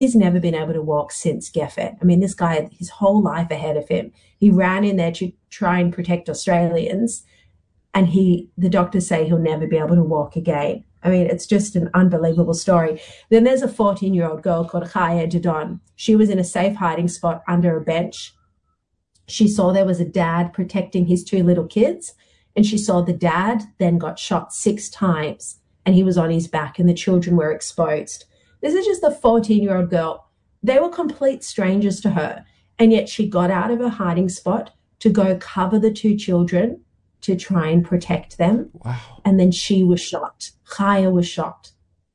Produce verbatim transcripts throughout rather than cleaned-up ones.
he's never been able to walk since Geffen. I mean, this guy had his whole life ahead of him. He ran in there to try and protect Australians, and he, the doctors say he'll never be able to walk again. I mean, it's just an unbelievable story. Then there's a fourteen-year-old girl called Chaya Dodon. She was in a safe hiding spot under a bench. She saw there was a dad protecting his two little kids, and she saw the dad then got shot six times, and he was on his back, and the children were exposed. This is just a fourteen-year-old girl. They were complete strangers to her, and yet she got out of her hiding spot to go cover the two children to try and protect them. Wow. And then she was shot. Chaya was shot.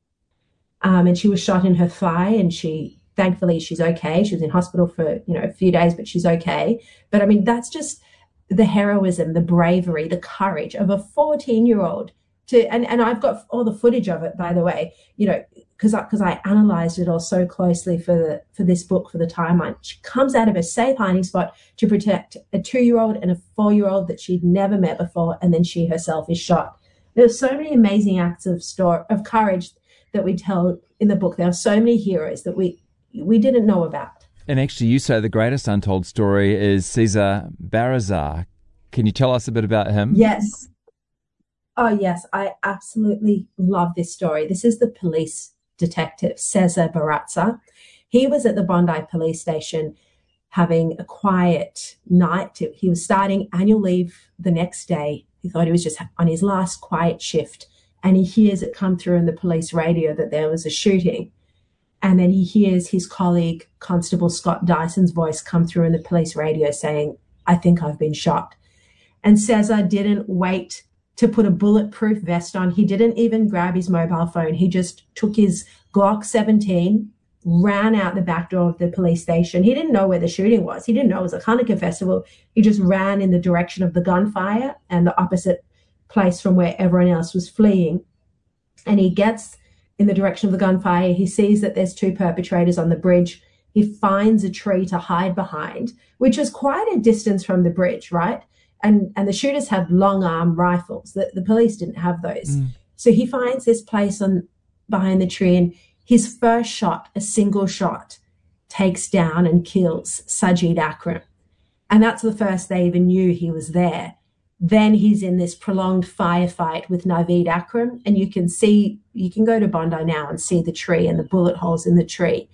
Um, and she was shot in her thigh, and she, thankfully, she's okay. She was in hospital for, you know, a few days, but she's okay. But I mean, that's just the heroism, the bravery, the courage of a fourteen-year-old to, and, and I've got all the footage of it, by the way, you know, because I, because I analysed it all so closely for the for this book, for the timeline. She comes out of a safe hiding spot to protect a two-year-old and a four-year-old that she'd never met before, and then she herself is shot. There's so many amazing acts of store of courage that we tell in the book. There are so many heroes that we we didn't know about. And actually, you say the greatest untold story is Cesar Barrazar. Can you tell us a bit about him? Yes. Oh, yes. I absolutely love this story. This is the police detective, Cesar Barrazar. He was at the Bondi police station having a quiet night. He was starting annual leave the next day. He thought he was just on his last quiet shift, and he hears it come through in the police radio that there was a shooting. And then he hears his colleague, Constable Scott Dyson's voice come through in the police radio saying, "I think I've been shot." And Cesar didn't wait to put a bulletproof vest on. He didn't even grab his mobile phone. He just took his Glock seventeen, ran out the back door of the police station. He didn't know where the shooting was. He didn't know it was a Hanukkah festival. He just ran in the direction of the gunfire and the opposite place from where everyone else was fleeing. And he gets in the direction of the gunfire. He sees that there's two perpetrators on the bridge. He finds a tree to hide behind, which is quite a distance from the bridge, right? And and the shooters had long arm rifles. The, the police didn't have those. Mm. So he finds this place on behind the tree, and his first shot, a single shot, takes down and kills Sajid Akram. And that's the first they even knew he was there. Then he's in this prolonged firefight with Naveed Akram, and you can see, you can go to Bondi now and see the tree and the bullet holes in the tree.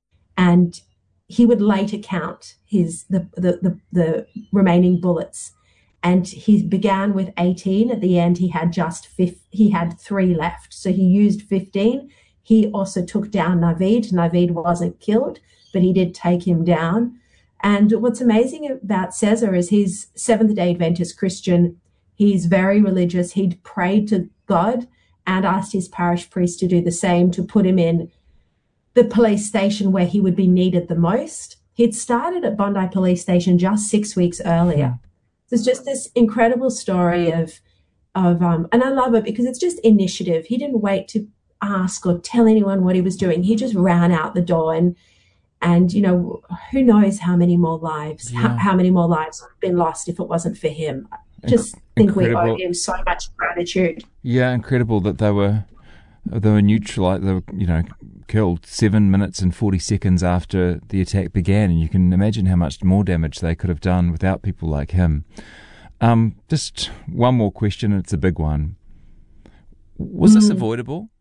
And he would later count his the the the, the remaining bullets. And he began with eighteen. At the end, he had just fifth, he had three left. So he used fifteen. He also took down Naveed. Naveed wasn't killed, but he did take him down. And what's amazing about Cesar is he's Seventh-day Adventist Christian. He's very religious. He'd prayed to God and asked his parish priest to do the same, to put him in the police station where he would be needed the most. He'd started at Bondi Police Station just six weeks earlier. There's just this incredible story of, of um, and I love it because it's just initiative. He didn't wait to ask or tell anyone what he was doing. He just ran out the door, and, and you know, who knows how many more lives, yeah. how, how many more lives would have been lost if it wasn't for him. I just Inc- think incredible. We owe him so much gratitude. Yeah, incredible that they were they were neutralized. They were, you know, killed seven minutes and forty seconds after the attack began, and you can imagine how much more damage they could have done without people like him. Um, just one more question, and it's a big one. Was mm. this avoidable?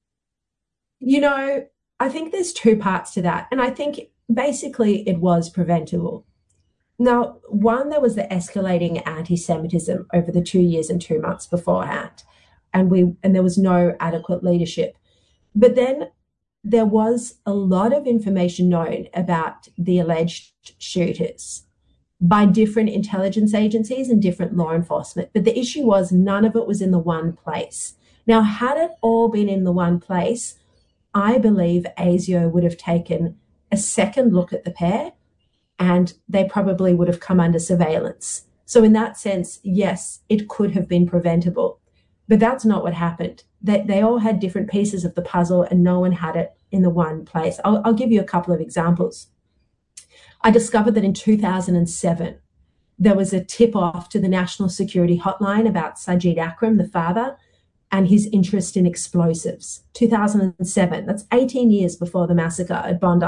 You know, I think there's two parts to that, and I think basically it was preventable. Now, one, there was the escalating anti-Semitism over the two years and two months beforehand, and we and there was no adequate leadership. But then there was a lot of information known about the alleged shooters by different intelligence agencies and different law enforcement. But the issue was none of it was in the one place. Now, had it all been in the one place, I believe ASIO would have taken a second look at the pair, and they probably would have come under surveillance. So in that sense, yes, it could have been preventable. But that's not what happened. They, they all had different pieces of the puzzle, and no one had it in the one place. I'll, I'll give you a couple of examples. I discovered that in two thousand seven, there was a tip-off to the National Security Hotline about Sajid Akram, the father, and his interest in explosives. two thousand seven, that's eighteen years before the massacre at Bondi.